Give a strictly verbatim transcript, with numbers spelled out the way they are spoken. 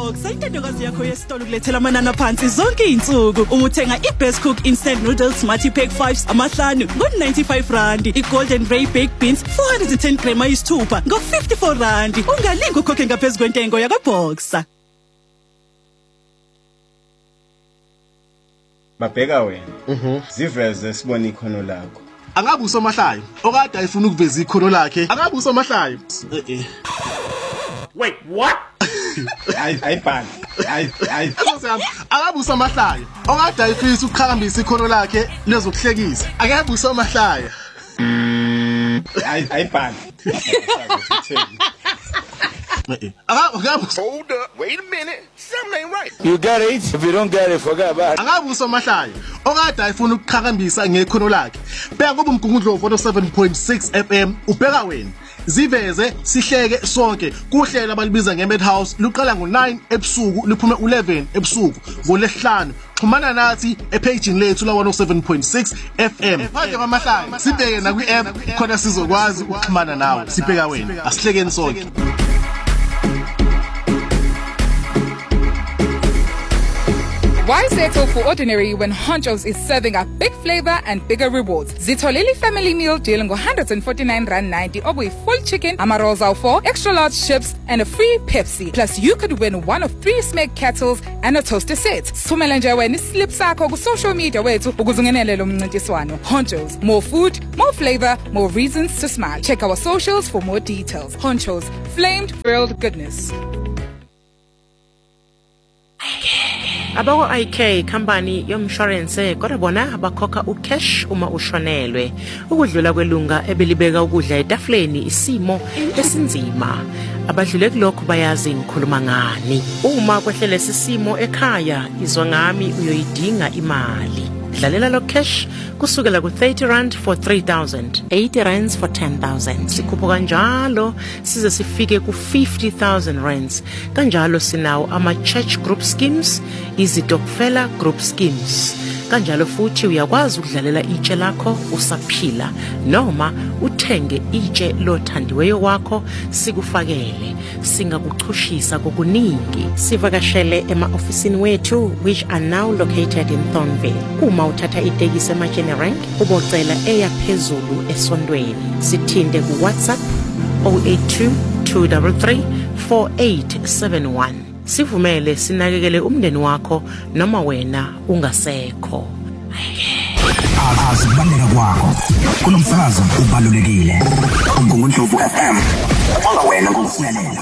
Boxer intandokazi yakho yesitolo kulethela amanani phansi zonke izinsuku. Uma uthenga iBest Cook Instant Noodles Multi Pack fives amahlanu ngo ninety-five rand, iGolden Ray Baked Beans four hundred ten grams ayisithupha ngo fifty-four rand. Ungalinga ukhokhe ngaphezulu kwentengo yakwaBoxer. Babheka wena. Mhm. Ziveze sibone ikhono lakho. Angabe usomahlayo okade ayifuna ukuveza ikhono lakhe. Angabe usomahlayo. Eh eh. Wait, what? Ay ayibhani. Ay ay. Angabe usomahlayo okade ayifisa ukuqhakambisa ikhono lakhe lezokuhlekisa. Angabe usomahlayo. Ay ayibhani. Hold up, wait a minute. Something ain't right. You got it. If you don't get it, forget about it. Angabe usomahlayo okade ayifuna ukuqhakambisa ngekhono lakhe. Bheka ngoba umgungundlo one oh seven point six F M ubheka wena. Ziveze sihleke sonke kuhlela abalibiza ngeMadhouse luqala ngo nine ebusuku liphume eleven ebusuku ngoLesihlanu. Xhumana nathi epage lethu la one oh seven point six F M. Manje kwamahlaya sibheke na kwi-app khona sizokwazi ukuxhumana nawe. Sibheka wena asihlekeni sonke. Why settle for ordinary when Honchos is serving up big flavor and bigger rewards? Zitoleli family meal deal ngo one hundred forty-nine rand ninety obu full chicken, amarols au four, extra large chips and a free Pepsi. Plus you could win one of three Smeg kettles and a toaster set. Sumela nje wena slip sakho ku social media wethu ukuzungenele lo mncintiswano. Honchos, more food, more flavor, more reasons to smile. Check our socials for more details. Honchos, flamed grilled goodness. Abako I K company yomshwarense kodwa bona abakhokha ucash uma ushonelwe ukudlula kwelunga ebelibeka ukudla etafuleni isimo esinzima abadlule kulokho bayazi ngikhuluma ngani uma kwehlele sisimo ekhaya izwa ngami uyoyidinga imali dlalela lo cash kusukela ku thirty rand for three thousand, eighty rands for ten thousand. Sikhupho kanjalo size sifike ku fifty thousand rands. Kanjalo sinawo ama church group schemes, izitokfela group schemes. Kanjalo futhi uyakwazi ukudlalela itshe lakho usaphila noma uthenge itshe lothandiweyo wakho sikufakele singakuchushisa kokuningi. Sivakashele ema ofisini wethu which are now located in Thornville. Uma uthatha itekisi eMachene Rank ubocela eya phezulu esondweni. Sithinde ku WhatsApp zero eight two, two three three, four eight seven one. Sivumele sinakekele umndeni wakho noma wena ungasekho. Asibaleka kwakho kunomsakazo ubalulekile. Umgungundlovu F M. Ola wena ngokufulela.